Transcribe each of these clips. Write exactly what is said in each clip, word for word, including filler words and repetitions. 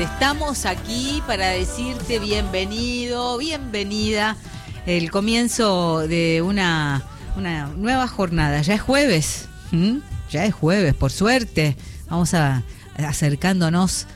Estamos aquí para decirte bienvenido, bienvenida. El comienzo de una, una nueva jornada. Ya es jueves, ¿Mm? ya es jueves, por suerte. Vamos a, acercándonos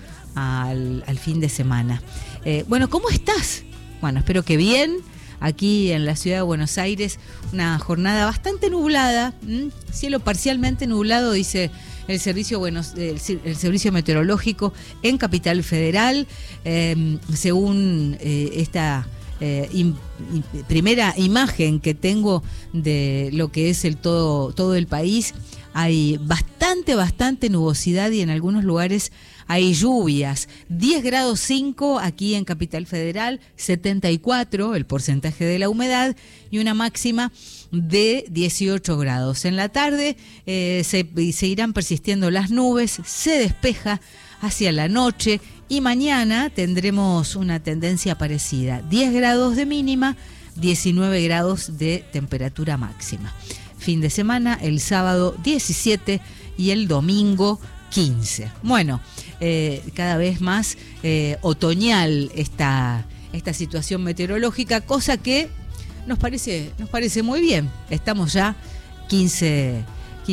al, al fin de semana. Eh, bueno, ¿cómo estás? Bueno, espero que bien. Aquí en la ciudad de Buenos Aires, una jornada bastante nublada, ¿m? cielo parcialmente nublado, dice el servicio, Buenos, el, el servicio meteorológico en Capital Federal, eh, según eh, esta eh, im, im, primera imagen que tengo de lo que es el todo, todo el país. Hay bastante, bastante nubosidad y en algunos lugares hay lluvias. diez grados cinco aquí en Capital Federal, setenta y cuatro el porcentaje de la humedad y una máxima de dieciocho grados. En la tarde eh, se, se irán persistiendo las nubes, se despeja hacia la noche y mañana tendremos una tendencia parecida. diez grados de mínima, diecinueve grados de temperatura máxima. Fin de semana, el sábado diecisiete y el domingo quince. Bueno, eh, cada vez más eh, otoñal esta, esta situación meteorológica, cosa que nos parece, nos parece muy bien. Estamos ya quince,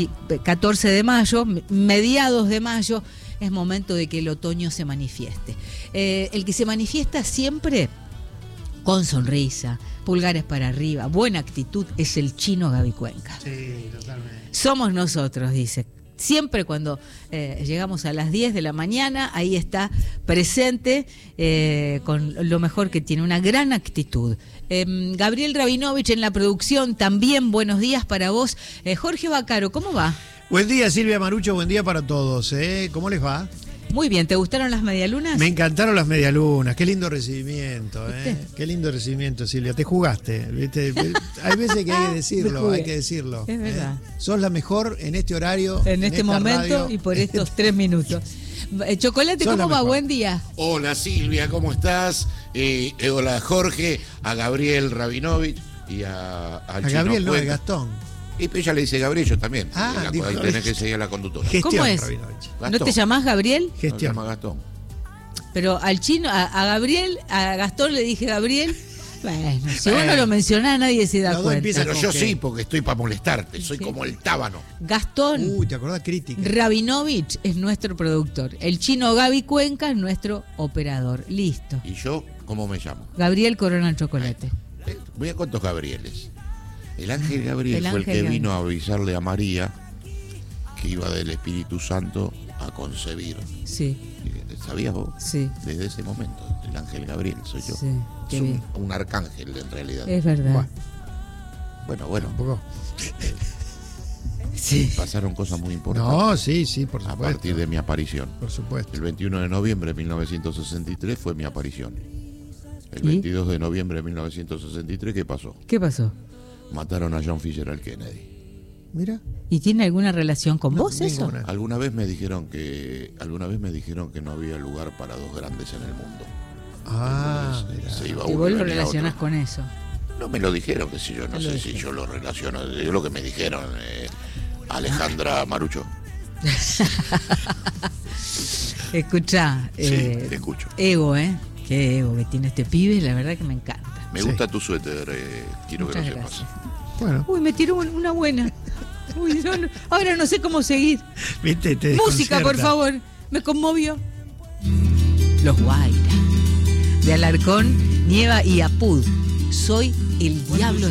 catorce de mayo, mediados de mayo, es momento de que el otoño se manifieste. Eh, el que se manifiesta siempre con sonrisa, pulgares para arriba, buena actitud, es el chino Gaby Cuenca. Sí, totalmente. Somos nosotros, dice. Siempre cuando eh, llegamos a las diez de la mañana, ahí está presente eh, con lo mejor que tiene, una gran actitud. Eh, Gabriel Rabinovich en la producción, también buenos días para vos. Eh, Jorge Bacaro, ¿cómo va? Buen día, Silvia Marucho, buen día para todos. ¿eh? ¿Cómo les va? Muy bien, ¿te gustaron las medialunas? Me encantaron las medialunas, qué lindo recibimiento, ¿eh? Qué lindo recibimiento, Silvia, te jugaste, ¿viste? Hay veces que hay que decirlo, hay que decirlo. Es verdad. ¿eh? Sos la mejor en este horario, en, en este momento radio. Y por estos tres minutos. Chocolate, Sos ¿cómo va? Buen día. Hola Silvia, ¿cómo estás? Eh, eh, hola Jorge, a Gabriel Rabinovich y a, a, a Gabriel no, a Gastón. Y ella le dice Gabriel, yo también. Ah, la, ahí tenés que seguir a la conductora. Gestión, ¿cómo es? Gastón. ¿No te llamás Gabriel? Gestión. No, se llama Gastón. Pero al chino, a, a Gabriel, a Gastón le dije Gabriel. Bueno, si vos no lo mencionás, nadie se da Los dos cuenta. empiezan Pero con yo que- sí, porque estoy para molestarte. Soy Sí. como el tábano. Gastón Uy, ¿te acordás? Crítica. Rabinovich es nuestro productor. El chino Gaby Cuenca es nuestro operador. Listo. ¿Y yo cómo me llamo? Gabriel Corona el Chocolate. Eh, Voy a cuántos Gabrieles. El ángel Gabriel El fue el ángel que vino Gabriel. a avisarle a María que iba del Espíritu Santo a concebir. Sí, ¿Sabías vos? sí. Desde ese momento, el ángel Gabriel soy yo. Sí, qué es bien. un, un arcángel en realidad. Es verdad. Bueno, Bueno, bueno, tampoco. Sí. pasaron cosas muy importantes No, sí, sí, por a supuesto. partir de mi aparición. Por supuesto. El veintiuno de noviembre de mil novecientos sesenta y tres fue mi aparición. El ¿Y? veintidós de noviembre de mil novecientos sesenta y tres, ¿qué pasó? ¿Qué pasó? Mataron a John Fitzgerald Kennedy. Mira. ¿Y tiene alguna relación con No, vos eso? ninguna. Alguna vez me dijeron que alguna vez me dijeron que no había lugar para dos grandes en el mundo. Ah, Entonces, mira. se iba Y uno vos y lo venía relacionás otro. con eso. No me lo dijeron, qué sé yo, no Te lo sé si dijeron. yo lo relaciono. Yo lo que me dijeron, eh, Alejandra Marucho. Escuchá, Sí, eh, te escucho. ego, ¿eh? Qué ego que tiene este pibe, la verdad que me encanta. Me Sí. gusta tu suéter, eh, quiero Muchas que lo gracias. sepas. Bueno, Uy, me tiró un- una buena. Uy, no, no, ahora no sé cómo seguir. viste, te Música, por desconcerta. favor. Me conmovió. Los Guaira. De Alarcón, Nieva y Apud. Soy el diablo.